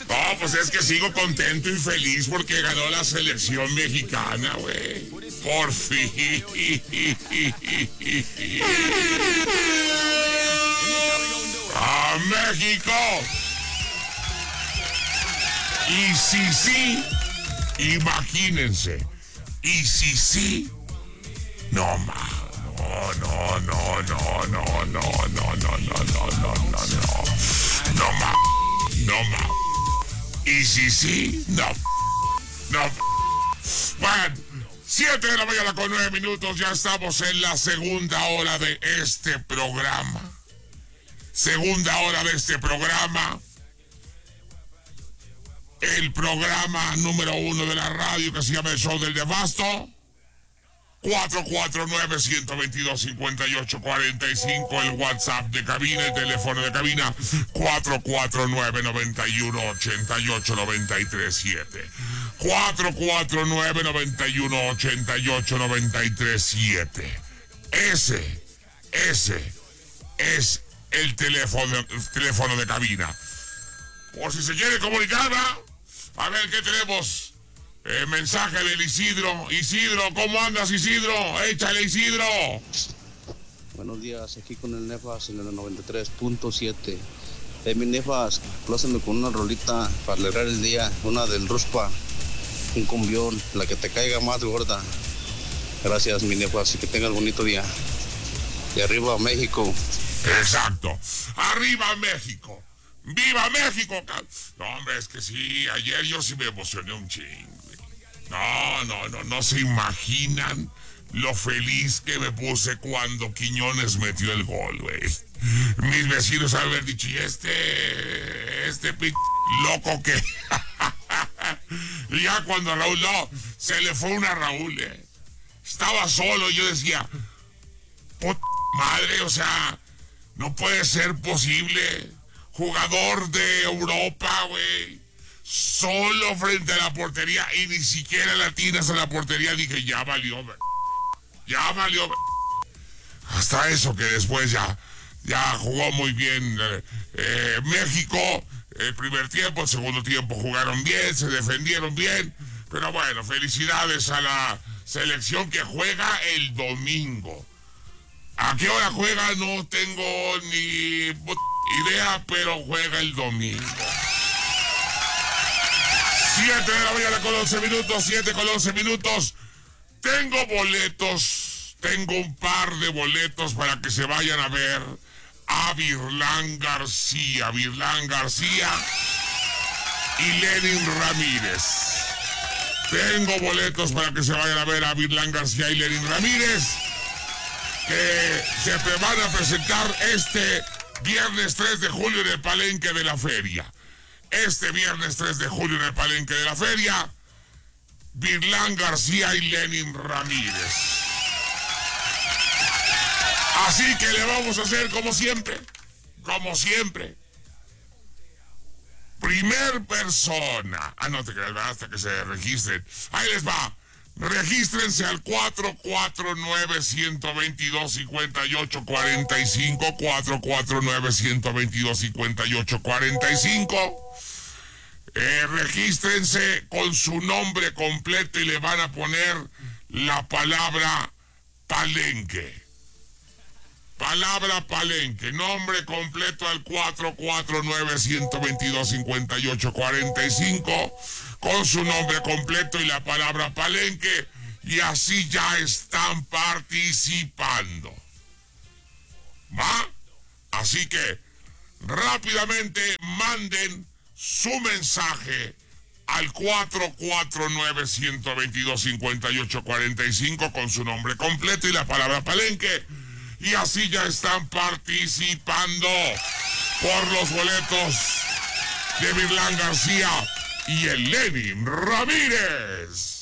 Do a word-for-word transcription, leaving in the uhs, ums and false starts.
No, pues es que sigo contento y feliz porque ganó la selección mexicana, güey. Por fin. ¡A México! Y si sí, imagínense. Y si sí, no más. No, no, no, no, no, no, no, no, no, no, no, no, no. No más. No más. Y si sí, no. No. Bueno, siete de la mañana con nueve minutos, ya estamos en la segunda hora de este programa. Segunda hora de este programa. El programa número uno de la radio que se llama El Show del Devasto. cuatro cuatro nueve, uno dos dos, cinco ocho cuatro cinco, el WhatsApp de cabina, el teléfono de cabina, cuatro cuatro nueve, nueve uno, ocho ocho nueve tres siete. cuatro cuatro nueve, nueve uno, ocho ocho nueve tres siete. Ese, ese es el teléfono, el teléfono de cabina. Por si se quiere comunicar, ¿verdad? A ver qué tenemos. Eh, mensaje del Isidro. Isidro, ¿cómo andas, Isidro? Échale, Isidro. Buenos días, aquí con el Nefas en el noventa y tres punto siete. Eh, mi Nefas, plásame con una rolita para alegrar el día. Una del Ruspa, un cumbión, la que te caiga más gorda. Gracias, mi Nefas, y que tengas bonito día. Y arriba, México. Exacto. Arriba, México. ¡Viva México! No, hombre, es que sí, ayer yo sí me emocioné un chingo. No, no, no, no se imaginan lo feliz que me puse cuando Quiñones metió el gol, güey. Mis vecinos haber dicho, y este, este p... loco que... Y ya cuando a Raúl, no, se le fue una a Raúl, eh. Estaba solo y yo decía, puta madre, o sea, no puede ser posible. Jugador de Europa, güey. Solo frente a la portería y ni siquiera latinas a la portería. Dije, ya valió, güey. Ya valió, güey. Hasta eso que después ya, ya jugó muy bien eh, eh, México. El primer tiempo, el segundo tiempo jugaron bien, se defendieron bien. Pero bueno, felicidades a la selección que juega el domingo. ¿A qué hora juega? No tengo ni idea, pero juega el domingo. siete de la mañana con once minutos, siete con once minutos. Tengo boletos, tengo un par de boletos para que se vayan a ver a Virlán García, Virlán García y Lenin Ramírez. Tengo boletos para que se vayan a ver a Virlán García y Lenin Ramírez, que se van a presentar este viernes tres de julio en el Palenque de la Feria. Este viernes tres de julio en el Palenque de la Feria, Virlán García y Lenin Ramírez. Así que le vamos a hacer como siempre, como siempre. Primer persona. Ah, no te creas, hasta que se registren. Ahí les va. Regístrense al cuatro cuatro nueve, uno dos dos, cinco ocho cuatro cinco, cuatro cuatro nueve, uno dos dos, cinco ocho cuatro cinco. Eh, regístrense con su nombre completo y le van a poner la palabra Palenque. Palabra Palenque, nombre completo al cuatro cuatro nueve, uno dos dos, cinco ocho cuatro cinco, con su nombre completo y la palabra Palenque, y así ya están participando. ¿Va? Así que rápidamente manden su mensaje al cuatro cuatro nueve, uno dos dos, cinco ocho cuatro cinco con su nombre completo y la palabra Palenque. Y así ya están participando por los boletos de Virlán García y el Lenin Ramírez.